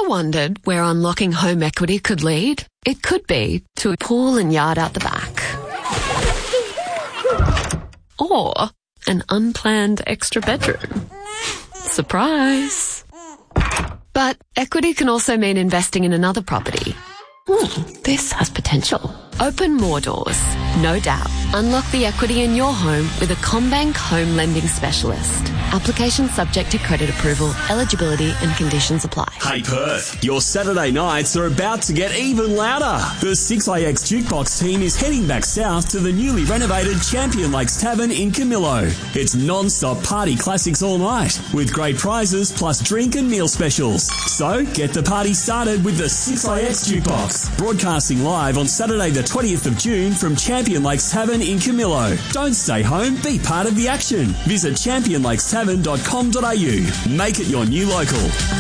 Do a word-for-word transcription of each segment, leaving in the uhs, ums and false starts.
wondered where unlocking home equity could lead? It could be to a pool and yard out the back. Or an unplanned extra bedroom. Surprise! But equity can also mean investing in another property. Hmm, this has potential. Open more doors, no doubt. Unlock the equity in your home with a CommBank home lending specialist. Application subject to credit approval, eligibility and conditions apply. Hey Perth, your Saturday nights are about to get even louder. The six A X Jukebox team is heading back south to the newly renovated Champion Lakes Tavern in Camillo. It's non-stop party classics all night with great prizes plus drink and meal specials. So get the party started with the six A X Jukebox. Broadcasting live on Saturday the twentieth of June from Champion Lakes Tavern in Camillo. Don't stay home, be part of the action. Visit champion lakes tavern dot com dot a u. Make it your new local.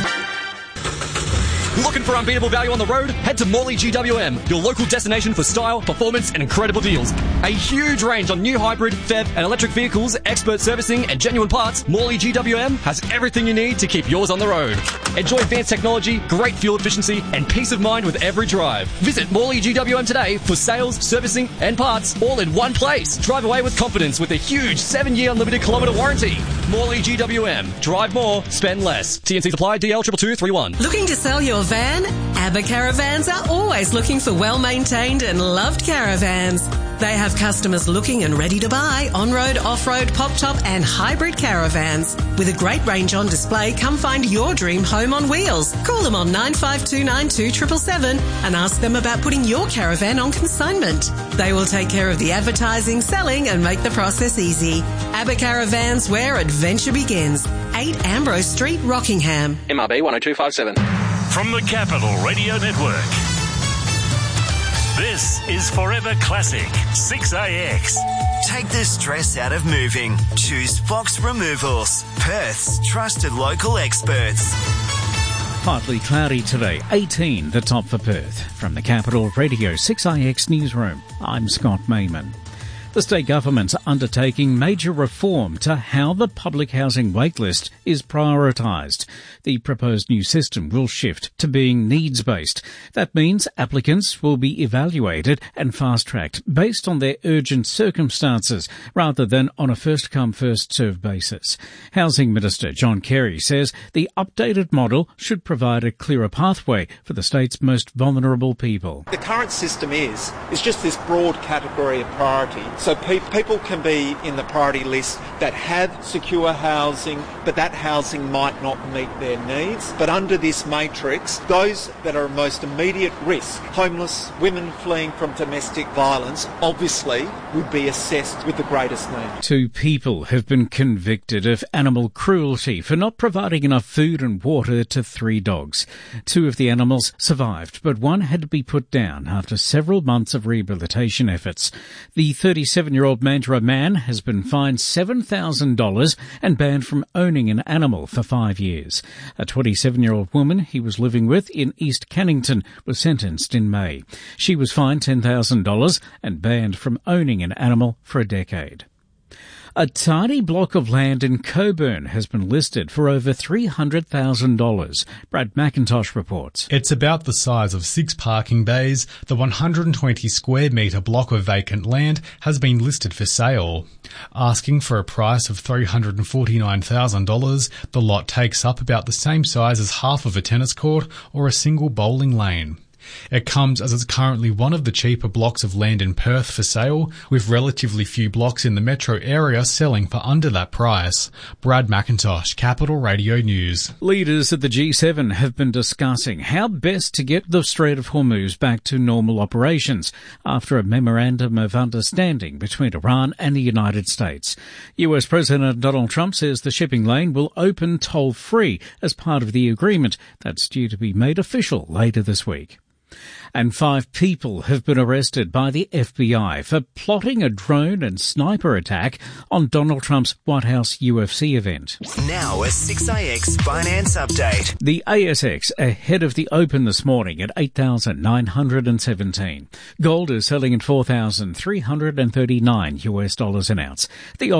Looking for unbeatable value on the road? Head to Morley G W M, your local destination for style, performance and incredible deals. A huge range on new hybrid, P H E V and electric vehicles, expert servicing and genuine parts. Morley G W M has everything you need to keep yours on the road. Enjoy advanced technology, great fuel efficiency and peace of mind with every drive. Visit Morley G W M today for sales, servicing and parts all in one place. Drive away with confidence with a huge seven year unlimited kilometre warranty. Morley G W M. Drive more, spend less. T N C supply D L two two two three one. Looking to sell your van? ABBA Caravans are always looking for well-maintained and loved caravans. They have customers looking and ready to buy on-road, off-road, pop-top and hybrid caravans. With a great range on display, come find your dream home on wheels. Call them on nine five two nine two seven seven seven and ask them about putting your caravan on consignment. They will take care of the advertising, selling and make the process easy. ABBA Caravans, where adventure begins. eight Ambrose Street, Rockingham. M R B one oh two five seven. From the Capital Radio Network, this is Forever Classic six A X. Take the stress out of moving. Choose Fox Removals, Perth's trusted local experts. Partly cloudy today, eighteen the top for Perth. From the Capital Radio six A X Newsroom, I'm Scott Mayman. The state government's undertaking major reform to how the public housing waitlist is prioritised. The proposed new system will shift to being needs-based. That means applicants will be evaluated and fast-tracked based on their urgent circumstances rather than on a first-come, first-served basis. Housing Minister John Kerry says the updated model should provide a clearer pathway for the state's most vulnerable people. The current system is, is just this broad category of priority. So pe- people can be in the priority list that have secure housing, but that housing might not meet their needs. But under this matrix, those that are most immediate risk, homeless, women fleeing from domestic violence, obviously would be assessed with the greatest need. Two people have been convicted of animal cruelty for not providing enough food and water to three dogs. Two of the animals survived, but one had to be put down after several months of rehabilitation efforts. The thirty-seven-year-old Mandurah man has been fined seven thousand dollars and banned from owning an animal for five years. A twenty-seven-year-old woman he was living with in East Cannington was sentenced in May. She was fined ten thousand dollars and banned from owning an animal for a decade. A tiny block of land in Coburn has been listed for over three hundred thousand dollars. Brad McIntosh reports. It's about the size of six parking bays. The one hundred twenty square metre block of vacant land has been listed for sale. Asking for a price of three hundred forty-nine thousand dollars, the lot takes up about the same size as half of a tennis court or a single bowling lane. It comes as it's currently one of the cheaper blocks of land in Perth for sale, with relatively few blocks in the metro area selling for under that price. Brad McIntosh, Capital Radio News. Leaders at the G seven have been discussing how best to get the Strait of Hormuz back to normal operations after a memorandum of understanding between Iran and the United States. U S President Donald Trump says the shipping lane will open toll-free as part of the agreement that's due to be made official later this week. And five people have been arrested by the F B I for plotting a drone and sniper attack on Donald Trump's White House U F C event. Now a six A X finance update. The A S X ahead of the open this morning at eight thousand nine hundred seventeen. Gold is selling at four thousand three hundred thirty-nine U S dollars an ounce. The